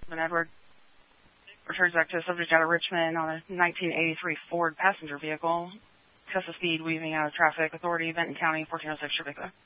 Ben Edward returns back to a subject out of Richmond on a 1983 Ford passenger vehicle. Excessive speed, weaving out of traffic. Authority, Benton County, 1406 Tribeca.